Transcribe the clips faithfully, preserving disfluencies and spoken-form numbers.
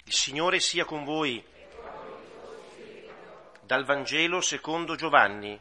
Il Signore sia con voi. Dal Vangelo secondo Giovanni.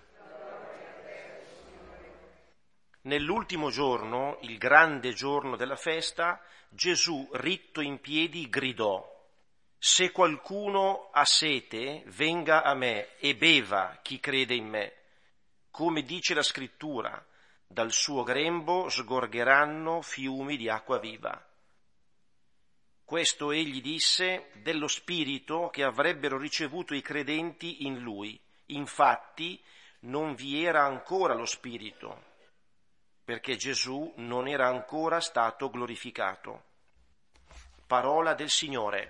Nell'ultimo giorno, il grande giorno della festa, Gesù, ritto in piedi, gridò: «Se qualcuno ha sete, venga a me e beva chi crede in me. Come dice la Scrittura, dal suo grembo sgorgeranno fiumi di acqua viva». Questo egli disse dello Spirito che avrebbero ricevuto i credenti in lui. Infatti non vi era ancora lo Spirito, perché Gesù non era ancora stato glorificato. Parola del Signore.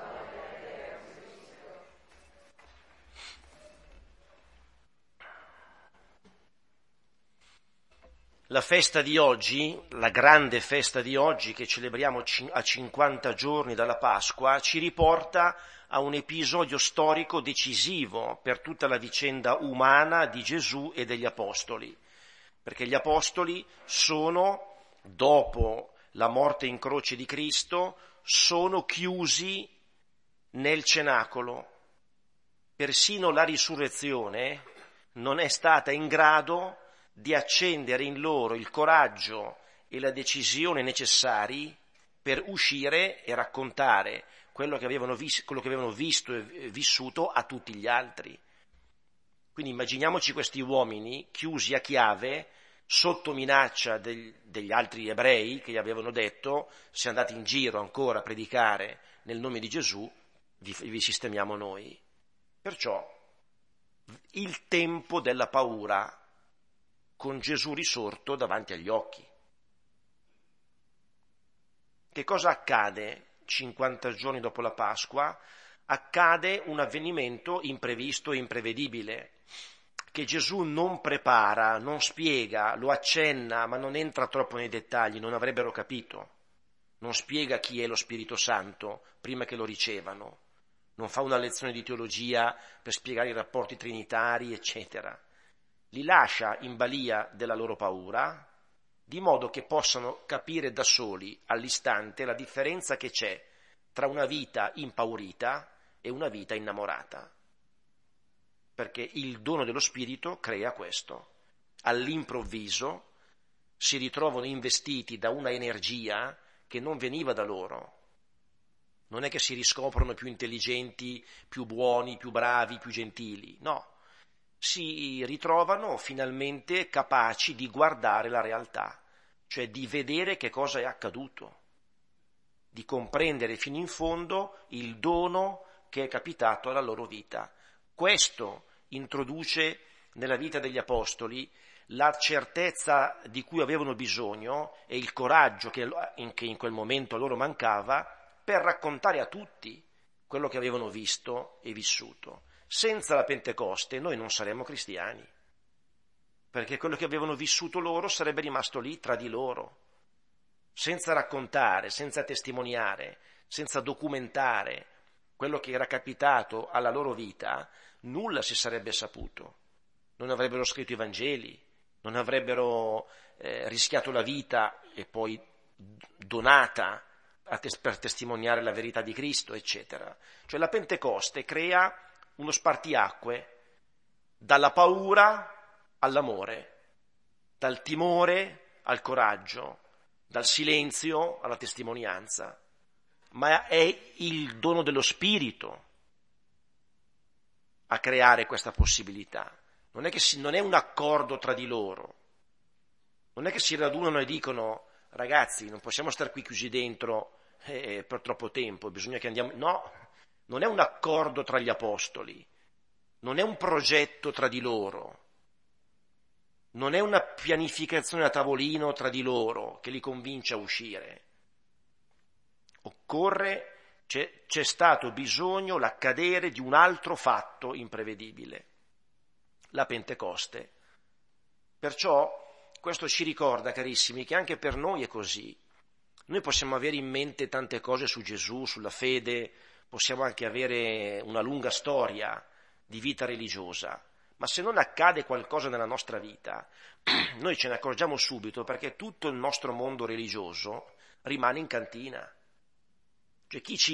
La festa di oggi, la grande festa di oggi che celebriamo a cinquanta giorni dalla Pasqua, ci riporta a un episodio storico decisivo per tutta la vicenda umana di Gesù e degli Apostoli. Perché gli Apostoli sono, dopo la morte in croce di Cristo, sono chiusi nel cenacolo. Persino la risurrezione non è stata in grado di accendere in loro il coraggio e la decisione necessari per uscire e raccontare quello che avevano, vis- quello che avevano visto e vissuto a tutti gli altri. Quindi immaginiamoci questi uomini chiusi a chiave sotto minaccia del- degli altri ebrei che gli avevano detto: se andate in giro ancora a predicare nel nome di Gesù vi, vi sistemiamo noi. Perciò il tempo della paura con Gesù risorto davanti agli occhi. Che cosa accade cinquanta giorni dopo la Pasqua? Accade un avvenimento imprevisto e imprevedibile, che Gesù non prepara, non spiega, lo accenna, ma non entra troppo nei dettagli, non avrebbero capito. Non spiega chi è lo Spirito Santo prima che lo ricevano. Non fa una lezione di teologia per spiegare i rapporti trinitari, eccetera. Li lascia in balia della loro paura, di modo che possano capire da soli, all'istante, la differenza che c'è tra una vita impaurita e una vita innamorata. Perché il dono dello Spirito crea questo. All'improvviso si ritrovano investiti da una energia che non veniva da loro. Non è che si riscoprono più intelligenti, più buoni, più bravi, più gentili, no. Si ritrovano finalmente capaci di guardare la realtà, cioè di vedere che cosa è accaduto, di comprendere fino in fondo il dono che è capitato alla loro vita. Questo introduce nella vita degli Apostoli la certezza di cui avevano bisogno e il coraggio che in quel momento a loro mancava per raccontare a tutti quello che avevano visto e vissuto. Senza la Pentecoste noi non saremmo cristiani, perché quello che avevano vissuto loro sarebbe rimasto lì tra di loro, senza raccontare, senza testimoniare, senza documentare quello che era capitato alla loro vita, nulla si sarebbe saputo. Non avrebbero scritto i Vangeli, non avrebbero eh, rischiato la vita e poi donata a tes- per testimoniare la verità di Cristo, eccetera. Cioè la Pentecoste crea uno spartiacque dalla paura all'amore, dal timore al coraggio, dal silenzio alla testimonianza, ma è il dono dello Spirito a creare questa possibilità. Non è che si, non è un accordo tra di loro, non è che si radunano e dicono: ragazzi, non possiamo stare qui chiusi dentro eh, per troppo tempo, bisogna che andiamo. No, non è un accordo tra gli apostoli, non è un progetto tra di loro, non è una pianificazione a tavolino tra di loro che li convince a uscire. Occorre, c'è, c'è stato bisogno l'accadere di un altro fatto imprevedibile, la Pentecoste. Perciò questo ci ricorda, carissimi, che anche per noi è così. Noi possiamo avere in mente tante cose su Gesù, sulla fede, possiamo anche avere una lunga storia di vita religiosa, ma se non accade qualcosa nella nostra vita, noi ce ne accorgiamo subito, perché tutto il nostro mondo religioso rimane in cantina. Cioè chi ci